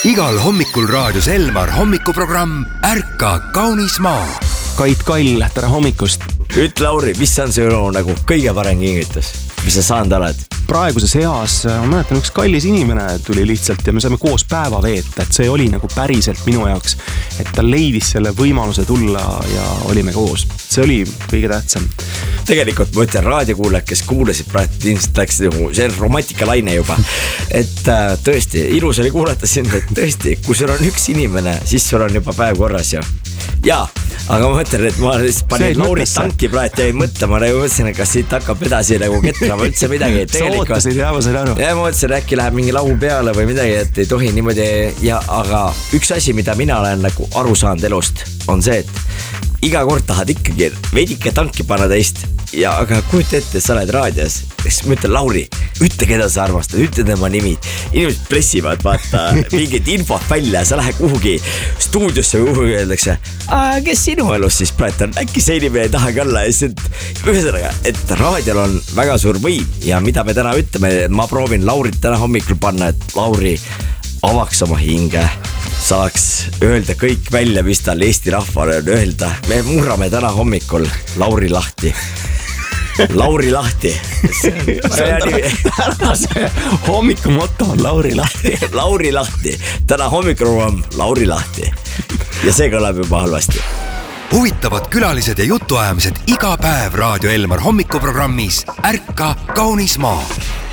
Igal hommikul raadios Elmar hommikuprogramm Ärka kaunis maa. Kait Kall, tere hommikust. Ütle Lauri, mis on see nagu kõige parem kingitus, mis sa saanud oled? Praeguses eas, ma mäletan, üks kallis inimene tuli lihtsalt ja me saime koos päeva veeta, et see oli nagu päriselt minu jaoks, et ta leidis selle võimaluse tulla ja olime koos. See oli kõige tähtsam. Tegelikult ma ütlen raadiokuulajad, kes kuulasid praegu ilmselt läks see romantikalaine juba. Et tõesti, ilus oli kuulata sind, et tõesti, kui sul on üks inimene, siis sul on juba päev korras ju. Jaa, aga ma mõtlen, et ma panin Laurit tanki praegu ja ei mõtle, ma nagu mõtlesin, et kas siit hakkab edasi nagu ketrama üldse midagi. Sa ootasid ja ma sain aru. Ja ma mõtlesin, äkki läheb mingi laul peale või midagi, et ei tohi niimoodi. Ja aga üks asi, mida mina olen nagu aru saanud elust, on see, et iga kord tahad ikkagi veidike tanki panna teist. Ja aga kujuta ette, sa oled raadios. Siis ma ütlen, Lauri, ütle keda sa armastad, ütle tema nimi. Inimesed pressivad, vaata, mingid infot välja, sa lähed kuhugi stuudiosse või kuhugi öeldakse, kes sinu elus siis praegu on? Äkki see inimene ei tahagi olla. Ühesõnaga, et raadiol on väga suur võim ja mida me täna ütleme, ma proovin Laurit täna hommikul panna, et Lauri avaks oma hinge, saaks öelda kõik välja, mis tal Eesti rahvale on öelda. Me murrame täna hommikul Lauri lahti. Lauri lahti. See hommiku motto on Lauri lahti. Lauri lahti. Täna hommikul on Lauri lahti. Ja see kõlab juba halvasti. Huvitavad külalised ja jutuajamised iga päev Raadio Elmar hommikuprogrammis Ärka kaunis maa.